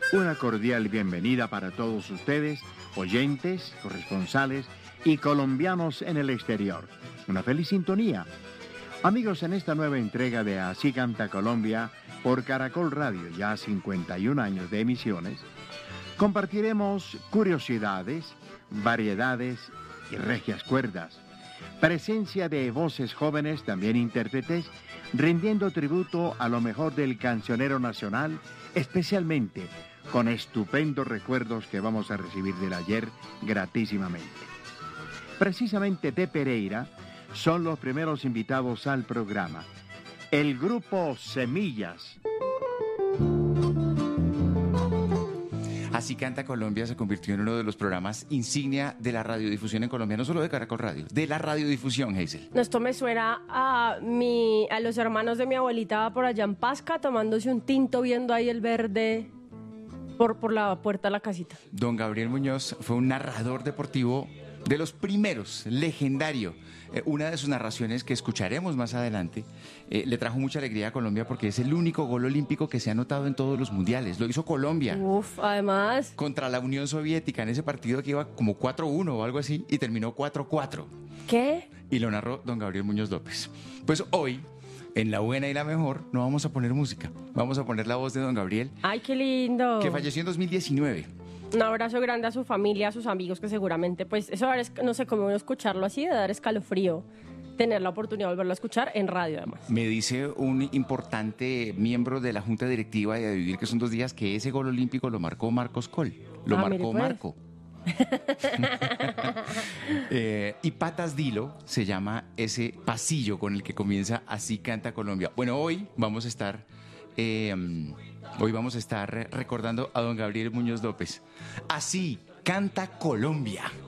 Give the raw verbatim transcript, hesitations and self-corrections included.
Una cordial bienvenida para todos ustedes, oyentes, corresponsales y colombianos en el exterior. Una feliz sintonía. Amigos, en esta nueva entrega de Así Canta Colombia por Caracol Radio, ya cincuenta y un años de emisiones, compartiremos curiosidades, variedades y regias cuerdas. Presencia de voces jóvenes, también intérpretes, rindiendo tributo a lo mejor del cancionero nacional, especialmente con estupendos recuerdos que vamos a recibir del ayer gratísimamente. Precisamente de Pereira son los primeros invitados al programa. El grupo Semillas. Así Canta Colombia se convirtió en uno de los programas insignia de la radiodifusión en Colombia, no solo de Caracol Radio, de la radiodifusión, Hazel. Esto me suena a mi, a los hermanos de mi abuelita por allá en Pasca, tomándose un tinto, viendo ahí el verde por, por la puerta de la casita. Don Gabriel Muñoz fue un narrador deportivo de los primeros, legendario. Eh, una de sus narraciones que escucharemos más adelante eh, le trajo mucha alegría a Colombia porque es el único gol olímpico que se ha anotado en todos los mundiales. Lo hizo Colombia. Uf, además. Contra la Unión Soviética en ese partido que iba como cuatro uno o algo así y terminó cuatro cuatro. ¿Qué? Y lo narró don Gabriel Muñoz López. Pues hoy, en La Buena y la Mejor, no vamos a poner música. Vamos a poner la voz de don Gabriel. ¡Ay, qué lindo! Que falleció en dos mil diecinueve. Un abrazo grande a su familia, a sus amigos, que seguramente, pues, eso es, no sé cómo escucharlo así, de dar escalofrío, tener la oportunidad de volverlo a escuchar en radio, además. Me dice un importante miembro de la Junta Directiva de Vivir, que son dos días, que ese gol olímpico lo marcó Marcos Coll. Lo Ah, marcó mire, pues. Marco. eh, y Patas Dilo se llama ese pasillo con el que comienza Así Canta Colombia. Bueno, hoy vamos a estar... Eh, Hoy vamos a estar recordando a don Gabriel Muñoz López. Así Canta Colombia.